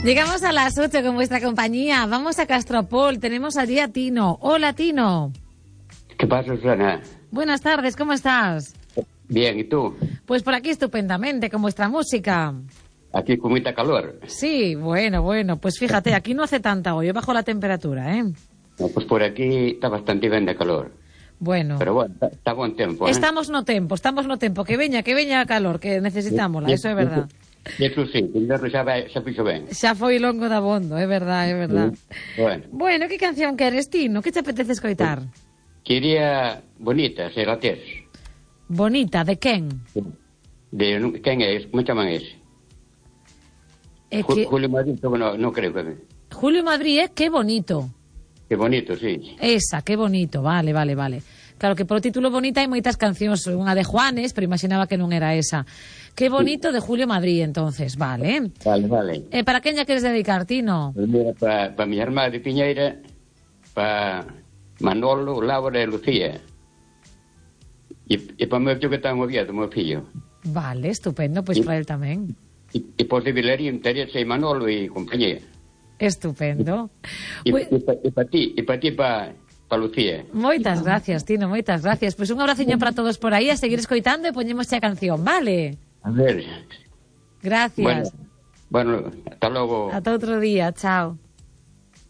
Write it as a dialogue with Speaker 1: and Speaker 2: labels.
Speaker 1: Llegamos a las 8 con vuestra compañía. Vamos a Castropol. Tenemos allí a Tino. Hola, Tino.
Speaker 2: ¿Qué pasa, Susana?
Speaker 1: Buenas tardes, ¿cómo estás?
Speaker 2: Bien, ¿y tú?
Speaker 1: Pues por aquí estupendamente, con vuestra música.
Speaker 2: Aquí con mucha calor.
Speaker 1: Sí, bueno, pues fíjate, aquí no hace tanta hoy, bajo la temperatura, ¿eh?
Speaker 2: No, pues por aquí está bastante bien de calor.
Speaker 1: Bueno.
Speaker 2: Pero bueno, está buen tempo,
Speaker 1: Estamos no tempo, que veña a calor, que necesitámosla, eso é verdad.
Speaker 2: Eso sí, o inverno xa fixo ben.
Speaker 1: Xa foi longo dabondo, é verdad. Bueno, que canción queres, Tino? Que te apetece escoitar?
Speaker 2: Quería Bonita, se la tes.
Speaker 1: Bonita, de quen?
Speaker 2: De quen é? Como chaman ese? Julio Madrid, no creo que...
Speaker 1: Julio Madrid, que bonito.
Speaker 2: Que bonito, sí.
Speaker 1: Esa, que bonito, vale. Claro que polo título Bonita hai moitas cancións, unha de Juanes, pero imaginaba que non era esa. Que bonito de Julio Madrid, entonces, vale.
Speaker 2: Vale.
Speaker 1: Para quen ya queres dedicar, Tino?
Speaker 2: Pues mira, para mi hermana de Piñeira, para Manolo, Laura e Lucía. E para o meu tío que está en Oviedo, o meu fillo.
Speaker 1: Vale, estupendo, pois para él tamén.
Speaker 2: E por de Vilarín, Teresa e Manolo e compañía.
Speaker 1: Estupendo.
Speaker 2: E para ti, para Lucía.
Speaker 1: Moitas gracias, Tino, moitas gracias. Pois un abraciño para todos por aí, a seguir escoitando e poñemos a canción, vale?
Speaker 2: A ver.
Speaker 1: Gracias.
Speaker 2: Bueno, hasta logo.
Speaker 1: Ata outro día, chao.